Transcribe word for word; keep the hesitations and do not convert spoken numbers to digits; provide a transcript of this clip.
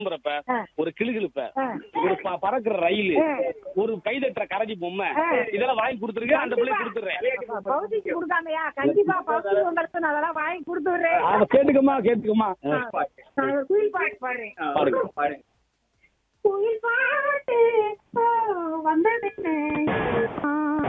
ஒரு கிளுகிழுப்ப, ஒரு ப- பறக்கிற ரயில், ஒரு கைதட்டுற கரடி பொம்மை, இதெல்லாம் வாங்கி கொடுத்துருங்க. அந்த பிள்ளை கொடுத்துறேன். பௌதிக்கு கொடுக்காங்கயா, கண்டிப்பா பௌதிக்கு உங்களுக்கு நான் அதெல்லாம் வாங்கி கொடுத்துடுறேன். அவ கேட்டுக்கமா கேட்டுக்கமா நான் ஒரு குயில் பாட்டு பாடுறேன். பாருங்க பாருங்க. குயில் பாட்டு ஓ, வந்ததுன்னு ஆ,